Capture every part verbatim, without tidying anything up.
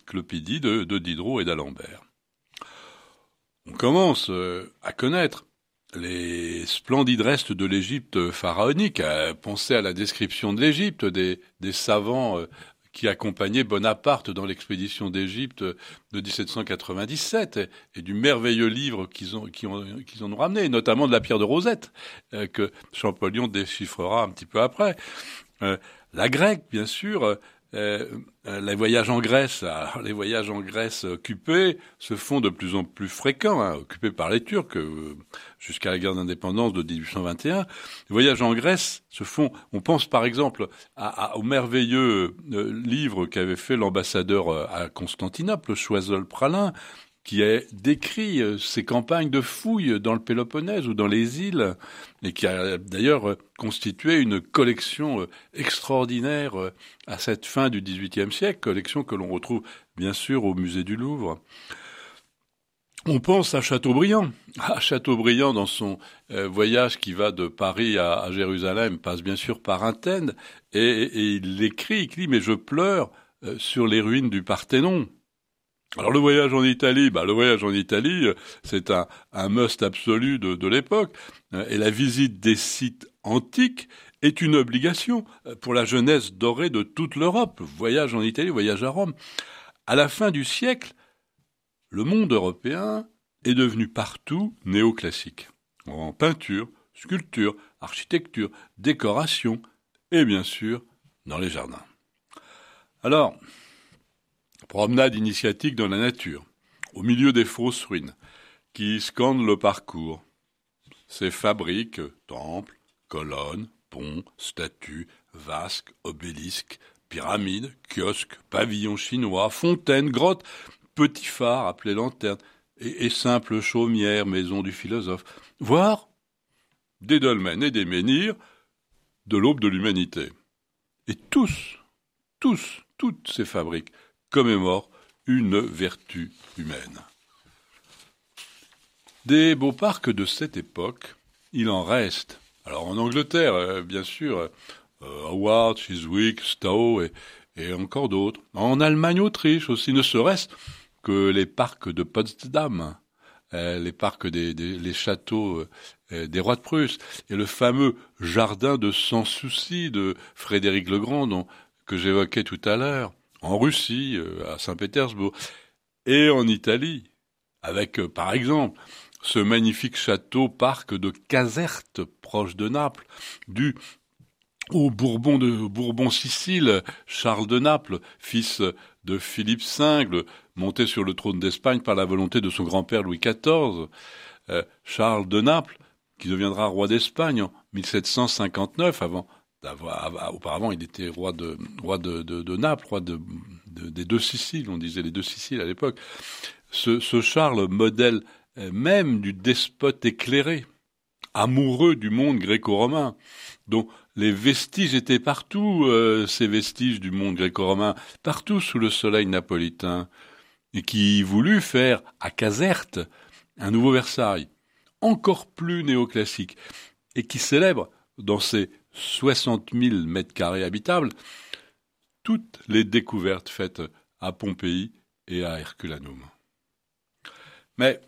l'encyclopédie de, de Diderot et d'Alembert. On commence euh, à connaître les splendides restes de l'Égypte pharaonique, à penser à la description de l'Égypte, des, des savants euh, qui accompagnaient Bonaparte dans l'expédition d'Égypte de dix-sept cent quatre-vingt-dix-sept, et, et du merveilleux livre qu'ils ont, qu'ils ont, qu'ils en ont ramené, notamment de la pierre de Rosette, euh, que Champollion déchiffrera un petit peu après. Euh, la grecque, bien sûr, euh, euh, les voyages en Grèce, alors les voyages en Grèce occupés se font de plus en plus fréquents, hein, occupés par les Turcs euh, jusqu'à la guerre d'indépendance de dix-huit cent vingt et un. Les voyages en Grèce se font, on pense par exemple à, à, au merveilleux euh, livre qu'avait fait l'ambassadeur à Constantinople, Choiseul Pralin, qui a décrit euh, ces campagnes de fouilles dans le Péloponnèse ou dans les îles, et qui a d'ailleurs euh, constitué une collection euh, extraordinaire euh, à cette fin du dix-huitième siècle, collection que l'on retrouve bien sûr au musée du Louvre. On pense à Chateaubriand. À Chateaubriand, dans son euh, voyage qui va de Paris à, à Jérusalem, passe bien sûr par Athènes, et, et, et il écrit, il dit « Mais je pleure euh, sur les ruines du Parthénon ». Alors le voyage en Italie, bah le voyage en Italie, c'est un, un must absolu de, de l'époque, et la visite des sites antiques est une obligation pour la jeunesse dorée de toute l'Europe. Voyage en Italie, voyage à Rome. À la fin du siècle, le monde européen est devenu partout néoclassique, en peinture, sculpture, architecture, décoration, et bien sûr dans les jardins. Alors, promenade initiatique dans la nature, au milieu des fausses ruines, qui scandent le parcours. Ces fabriques, temples, colonnes, ponts, statues, vasques, obélisques, pyramides, kiosques, pavillons chinois, fontaines, grottes, petits phares appelés lanternes, et, et simples chaumières, maisons du philosophe, voire des dolmens et des menhirs de l'aube de l'humanité. Et tous, tous, toutes ces fabriques commémore une vertu humaine. Des beaux parcs de cette époque, il en reste. Alors en Angleterre, euh, bien sûr, euh, Howard, Chiswick, Stowe et, et encore d'autres. En Allemagne, Autriche aussi, ne serait-ce que les parcs de Potsdam, euh, les parcs des, des les châteaux euh, des rois de Prusse, et le fameux jardin de Sans Souci de Frédéric le Grand, dont, que j'évoquais tout à l'heure. En Russie, à Saint-Pétersbourg, et en Italie, avec, par exemple, ce magnifique château-parc de Caserte, proche de Naples, dû au Bourbon de Bourbon-Sicile, Charles de Naples, fils de Philippe cinq, monté sur le trône d'Espagne par la volonté de son grand-père Louis quatorze. Euh, Charles de Naples, qui deviendra roi d'Espagne en mille sept cent cinquante-neuf, avant D'avoir, auparavant, il était roi de, roi de, de, de Naples, roi de, de, des deux Siciles, on disait les deux Siciles à l'époque. Ce, ce Charles, modèle même du despote éclairé, amoureux du monde gréco-romain, dont les vestiges étaient partout, euh, ces vestiges du monde gréco-romain, partout sous le soleil napolitain, et qui voulut faire à Caserte un nouveau Versailles, encore plus néoclassique, et qui célèbre dans ses soixante mille mètres carrés habitables, toutes les découvertes faites à Pompéi et à Herculanum. Mais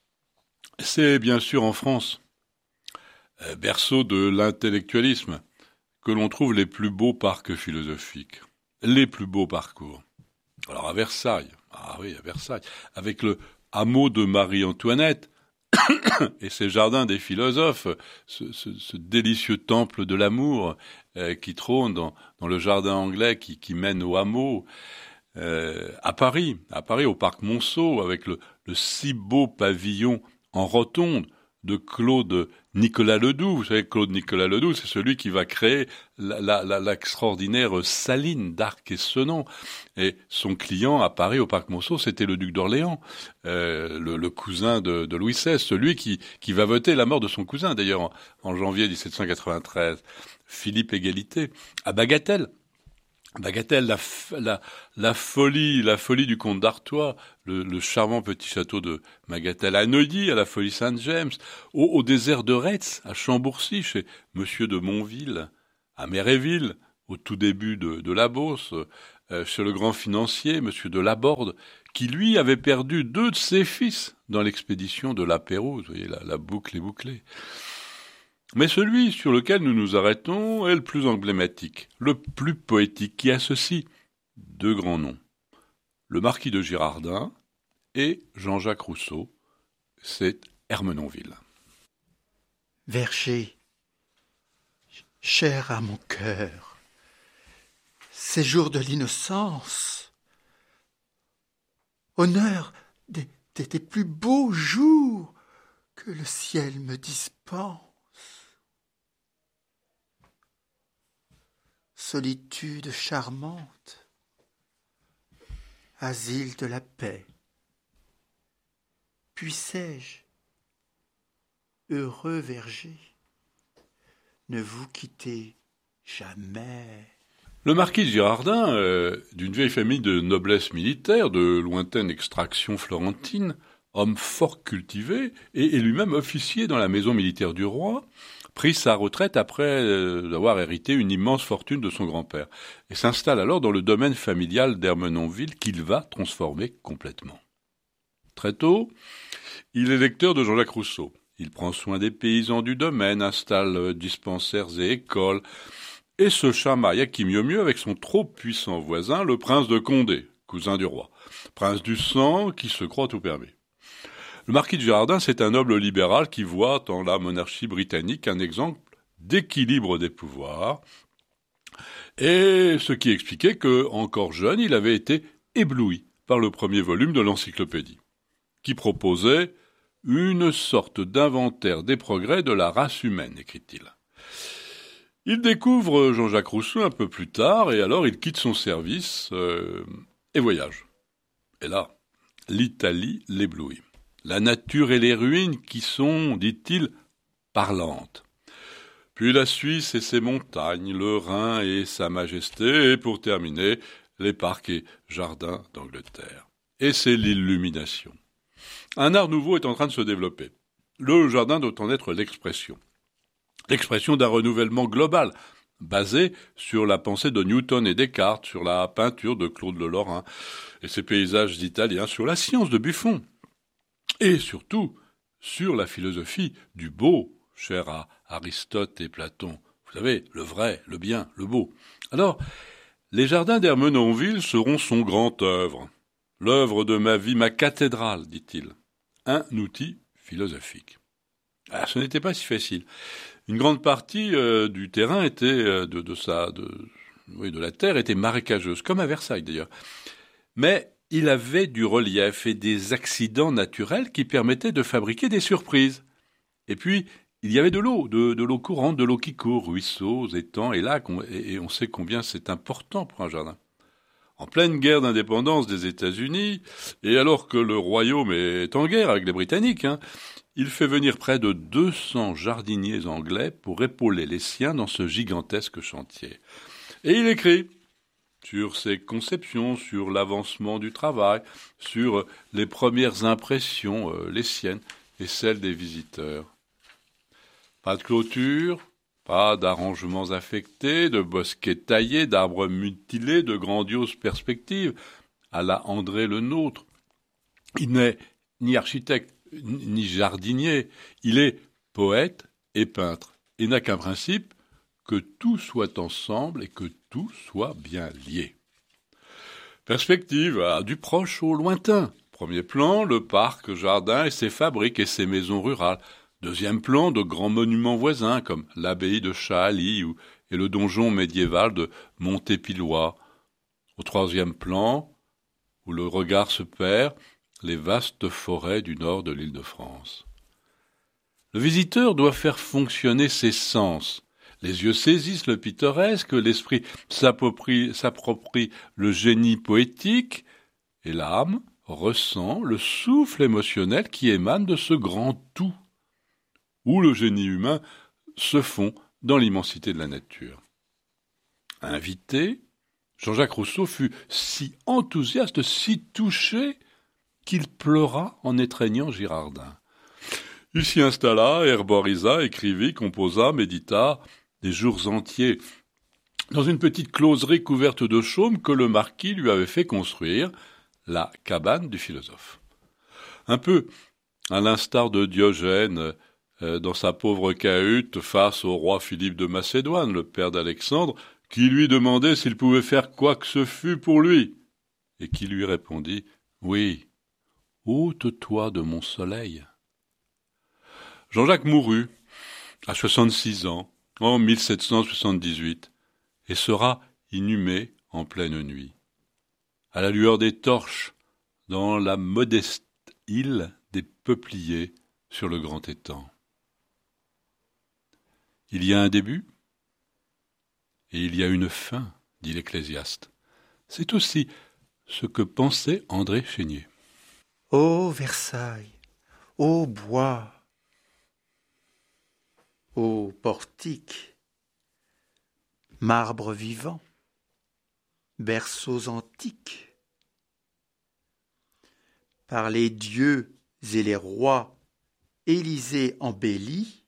c'est bien sûr en France, berceau de l'intellectualisme, que l'on trouve les plus beaux parcs philosophiques, les plus beaux parcours. Alors à Versailles, ah oui, à Versailles, avec le hameau de Marie-Antoinette, et ces jardins des philosophes, ce, ce, ce délicieux temple de l'amour euh, qui trône dans, dans le jardin anglais qui, qui mène au hameau, euh, à Paris, à Paris au parc Monceau, avec le, le si beau pavillon en rotonde de Claude Nicolas Ledoux. Vous savez, Claude Nicolas Ledoux, c'est celui qui va créer la, la, la, l'extraordinaire saline d'Arc et Senon. Et son client à Paris, au parc Monceau, c'était le duc d'Orléans, euh, le, le cousin de, de Louis seize, celui qui, qui va voter la mort de son cousin, d'ailleurs, en, en janvier dix-sept cent quatre-vingt-treize. Philippe Égalité, à Bagatelle. Bagatelle, la, la, la folie, la folie du comte d'Artois, le, le charmant petit château de Bagatelle, à Neuilly, à la folie Saint-James, au, au désert de Retz, à Chambourcy, chez Monsieur de Monville, à Méréville, au tout début de, de la Beauce, euh, chez le grand financier, monsieur de Laborde, qui lui avait perdu deux de ses fils dans l'expédition de la Pérouse. Vous voyez, la, la boucle est bouclée. Mais celui sur lequel nous nous arrêtons est le plus emblématique, le plus poétique, qui associe deux grands noms. Le marquis de Girardin et Jean-Jacques Rousseau, c'est Ermenonville. Verger, cher à mon cœur, ces jours de l'innocence, honneur des, des, des plus beaux jours que le ciel me dispense. Solitude charmante, asile de la paix, puissais-je, heureux verger, ne vous quittez jamais. Le marquis de Girardin, euh, d'une vieille famille de noblesse militaire, de lointaine extraction florentine, homme fort cultivé, et, et lui-même officier dans la maison militaire du roi, prit sa retraite après euh, avoir hérité une immense fortune de son grand-père, et s'installe alors dans le domaine familial d'Ermenonville qu'il va transformer complètement. Très tôt, il est lecteur de Jean-Jacques Rousseau. Il prend soin des paysans du domaine, installe dispensaires et écoles, et se chamaille à qui mieux mieux avec son trop puissant voisin, le prince de Condé, cousin du roi, prince du sang qui se croit tout permis. Le marquis de Girardin, c'est un noble libéral qui voit dans la monarchie britannique un exemple d'équilibre des pouvoirs, et ce qui expliquait que, encore jeune, il avait été ébloui par le premier volume de l'encyclopédie, qui proposait une sorte d'inventaire des progrès de la race humaine, écrit-il. Il découvre Jean-Jacques Rousseau un peu plus tard, et alors il quitte son service euh, et voyage. Et là, l'Italie l'éblouit. La nature et les ruines qui sont, dit-il, parlantes. Puis la Suisse et ses montagnes, le Rhin et sa majesté, et pour terminer, les parcs et jardins d'Angleterre. Et c'est l'illumination. Un art nouveau est en train de se développer. Le jardin doit en être l'expression. L'expression d'un renouvellement global, basé sur la pensée de Newton et Descartes, sur la peinture de Claude Le Lorrain et ses paysages italiens, sur la science de Buffon, et surtout sur la philosophie du beau, cher à Aristote et Platon. Vous savez, le vrai, le bien, le beau. Alors, les jardins d'Ermenonville seront son grand œuvre. L'œuvre de ma vie, ma cathédrale, dit-il. Un outil philosophique. Ah, ce n'était pas si facile. Une grande partie euh, du terrain était euh, de, de sa, de, oui, de la terre était marécageuse, comme à Versailles d'ailleurs. Mais il avait du relief et des accidents naturels qui permettaient de fabriquer des surprises. Et puis, il y avait de l'eau, de, de l'eau courante, de l'eau qui court, ruisseaux, étangs et lacs, et, et on sait combien c'est important pour un jardin. En pleine guerre d'indépendance des États-Unis, et alors que le royaume est en guerre avec les Britanniques, hein, il fait venir près de deux cents jardiniers anglais pour épauler les siens dans ce gigantesque chantier. Et il écrit sur ses conceptions, sur l'avancement du travail, sur les premières impressions, euh, les siennes et celles des visiteurs. Pas de clôture, pas d'arrangements affectés, de bosquets taillés, d'arbres mutilés, de grandioses perspectives, à la André le Nôtre. Il n'est ni architecte, ni jardinier, il est poète et peintre, et n'a qu'un principe, que tout soit ensemble et que tout soit bien lié. Perspective, ah, du proche au lointain. Premier plan, le parc, jardin et ses fabriques et ses maisons rurales. Deuxième plan, de grands monuments voisins comme l'abbaye de Chaali ou, et le donjon médiéval de Montépillois. Au troisième plan, où le regard se perd, les vastes forêts du nord de l'île de France. Le visiteur doit faire fonctionner ses sens. Les yeux saisissent le pittoresque, l'esprit s'approprie, s'approprie le génie poétique, et l'âme ressent le souffle émotionnel qui émane de ce grand tout, où le génie humain se fond dans l'immensité de la nature. Invité, Jean-Jacques Rousseau fut si enthousiaste, si touché, qu'il pleura en étreignant Girardin. Il s'y installa, herborisa, écrivit, composa, médita, des jours entiers dans une petite closerie couverte de chaume que le marquis lui avait fait construire, la cabane du philosophe. Un peu à l'instar de Diogène euh, dans sa pauvre cahute face au roi Philippe de Macédoine, le père d'Alexandre, qui lui demandait s'il pouvait faire quoi que ce fût pour lui, et qui lui répondit « Oui, ôte-toi de mon soleil ». Jean-Jacques mourut à soixante-six ans, en mille sept cent soixante-dix-huit, et sera inhumé en pleine nuit, à la lueur des torches, dans la modeste île des peupliers sur le grand étang. Il y a un début et il y a une fin, dit l'Ecclésiaste. C'est aussi ce que pensait André Chénier. Ô Versailles, ô bois, ô portique, marbre vivant, berceaux antiques, par les dieux et les rois, Élysée embellie,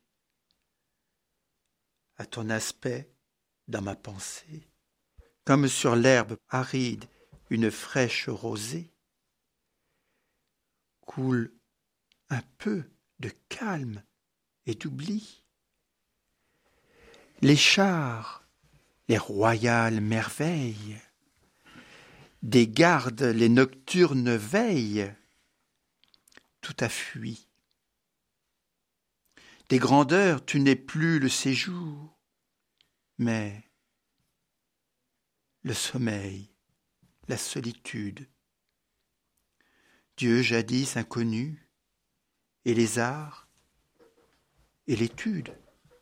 à ton aspect dans ma pensée, comme sur l'herbe aride une fraîche rosée, coule un peu de calme et d'oubli. Les chars, les royales merveilles, des gardes les nocturnes veilles, tout a fui. Des grandeurs tu n'es plus le séjour, mais le sommeil, la solitude. Dieu jadis inconnu, et les arts, et l'étude.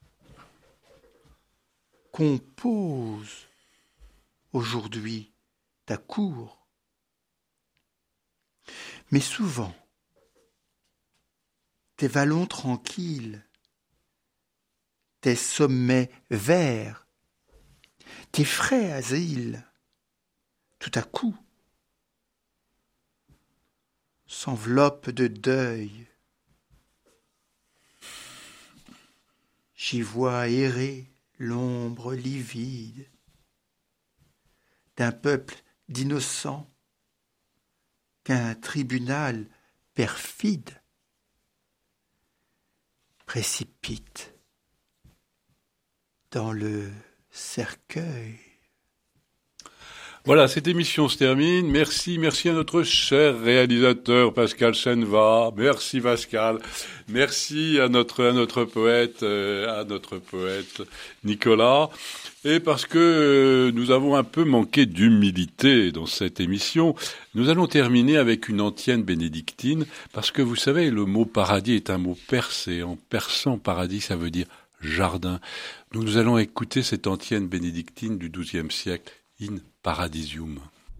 Compose aujourd'hui ta cour. Mais souvent, tes vallons tranquilles, tes sommets verts, tes frais asiles, tout à coup, s'enveloppent de deuil. J'y vois errer l'ombre livide d'un peuple d'innocents qu'un tribunal perfide précipite dans le cercueil. Voilà, cette émission se termine. Merci, merci à notre cher réalisateur Pascal Chenva. Merci Pascal. Merci à notre à notre poète, euh, à notre poète Nicolas. Et parce que euh, nous avons un peu manqué d'humilité dans cette émission, nous allons terminer avec une antienne bénédictine, parce que vous savez, le mot paradis est un mot persé. En persan, paradis, ça veut dire jardin. Donc nous allons écouter cette antienne bénédictine du douzième siècle, In Paradisium.